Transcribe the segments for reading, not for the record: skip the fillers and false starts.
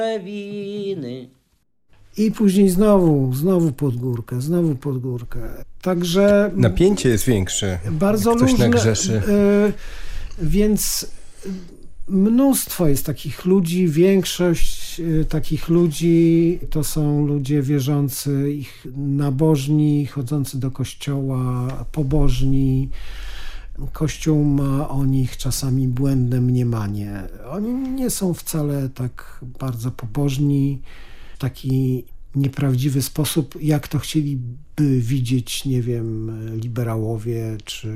winy. I później znowu pod górkę. Także napięcie jest większe. Bardzo ktoś różne, nagrzeszy. Więc mnóstwo jest takich ludzi, większość takich ludzi to są ludzie wierzący, ich nabożni, chodzący do kościoła, pobożni. Kościół ma o nich czasami błędne mniemanie. Oni nie są wcale tak bardzo pobożni, w taki nieprawdziwy sposób, jak to chcieliby widzieć, nie wiem, liberałowie, czy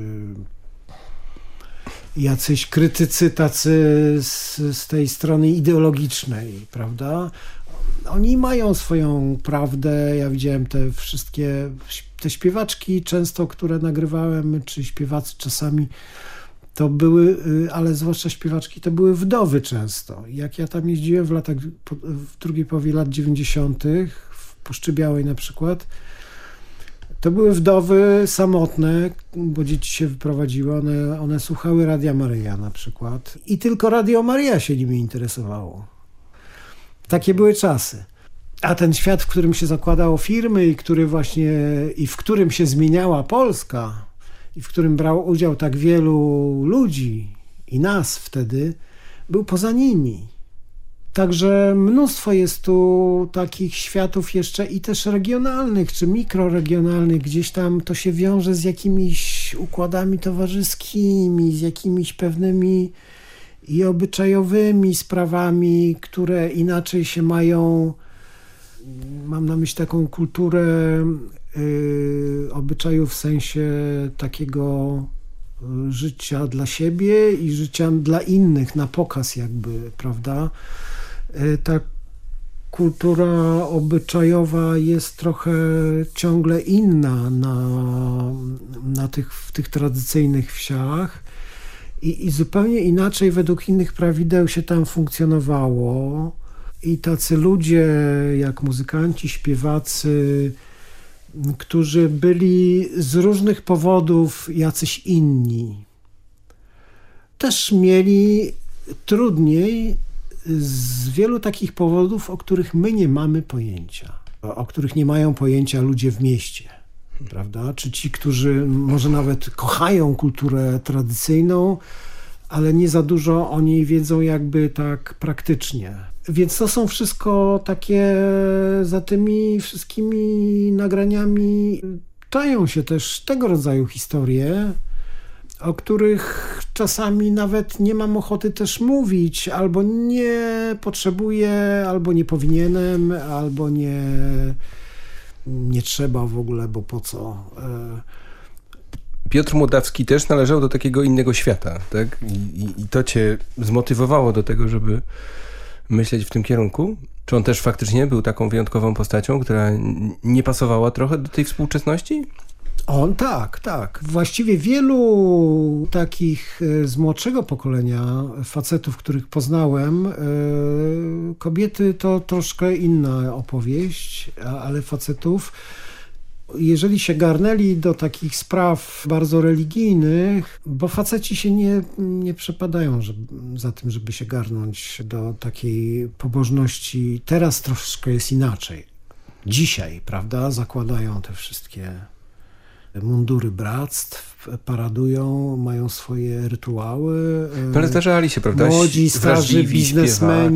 jacyś krytycy tacy z tej strony ideologicznej, prawda? Oni mają swoją prawdę. Ja widziałem te wszystkie te śpiewaczki często, które nagrywałem, czy śpiewacy czasami, to były, ale zwłaszcza śpiewaczki, to były wdowy często. Jak ja tam jeździłem w drugiej połowie lat 90. w Puszczy Białej na przykład, to były wdowy samotne, bo dzieci się wyprowadziły, one słuchały Radia Maryja na przykład i tylko Radio Maryja się nimi interesowało. Takie były czasy. A ten świat, w którym się zakładało firmy i w którym się zmieniała Polska i w którym brało udział tak wielu ludzi i nas wtedy, był poza nimi. Także mnóstwo jest tu takich światów jeszcze i też regionalnych czy mikroregionalnych. Gdzieś tam to się wiąże z jakimiś układami towarzyskimi, z jakimiś pewnymi i obyczajowymi sprawami, które inaczej się mają. Mam na myśli taką kulturę obyczaju w sensie takiego życia dla siebie i życia dla innych, na pokaz jakby, prawda? Ta kultura obyczajowa jest trochę ciągle inna w tych tradycyjnych wsiach i zupełnie inaczej według innych prawideł się tam funkcjonowało. I tacy ludzie jak muzykanci, śpiewacy, którzy byli z różnych powodów jacyś inni, też mieli trudniej z wielu takich powodów, o których my nie mamy pojęcia, o których nie mają pojęcia ludzie w mieście, prawda? Czy ci, którzy może nawet kochają kulturę tradycyjną, ale nie za dużo o niej wiedzą jakby tak praktycznie. Więc to są wszystko takie, za tymi wszystkimi nagraniami czają się też tego rodzaju historie, o których czasami nawet nie mam ochoty też mówić, albo nie potrzebuję, albo nie powinienem, albo nie trzeba w ogóle, bo po co. Piotr Mołdawski też należał do takiego innego świata, tak? I to cię zmotywowało do tego, żeby myśleć w tym kierunku? Czy on też faktycznie był taką wyjątkową postacią, która nie pasowała trochę do tej współczesności? On tak. Właściwie wielu takich z młodszego pokolenia facetów, których poznałem, kobiety to troszkę inna opowieść, ale facetów, jeżeli się garnęli do takich spraw bardzo religijnych, bo faceci się nie przepadają za tym, żeby się garnąć do takiej pobożności. Teraz troszkę jest inaczej. Dzisiaj, prawda, zakładają te wszystkie mundury bractw, paradują, mają swoje rytuały. Ale zdarzali się, prawda? Młodzi, starzy biznesmeni.